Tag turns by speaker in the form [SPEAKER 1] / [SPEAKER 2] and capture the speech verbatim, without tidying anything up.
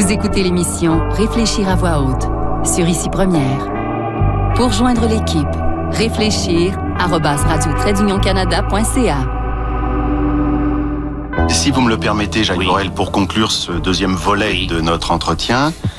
[SPEAKER 1] Vous écoutez l'émission Réfléchir à voix haute sur Ici Première. Pour joindre l'équipe, réfléchir arobase radio trait union canada point c a.
[SPEAKER 2] Si vous me le permettez, Jacques
[SPEAKER 3] Oui.
[SPEAKER 2] Borel, pour conclure ce deuxième volet
[SPEAKER 3] Oui.
[SPEAKER 2] de notre entretien,